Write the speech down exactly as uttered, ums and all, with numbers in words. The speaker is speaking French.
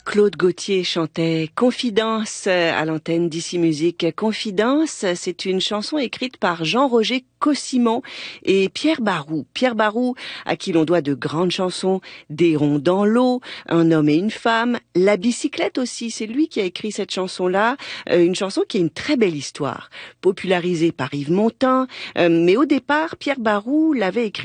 Claude Gauthier chantait Confidence à l'antenne d'Ici Musique. Confidence, c'est une chanson écrite par Jean-Roger Cossimon et Pierre Barou. Pierre Barou, à qui l'on doit de grandes chansons, Des ronds dans l'eau, Un homme et une femme, La bicyclette aussi, c'est lui qui a écrit cette chanson-là, euh, une chanson qui a une très belle histoire, popularisée par Yves Montand, euh, mais au départ, Pierre Barou l'avait écrite